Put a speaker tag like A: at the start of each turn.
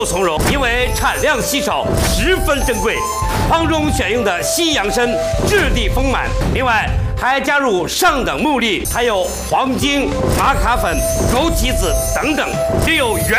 A: 从容，因为产量稀少，十分珍贵。汤中选用的西洋参质地丰满，另外还加入上等木栗，还有黄精、玛卡粉、枸杞子等等，具有原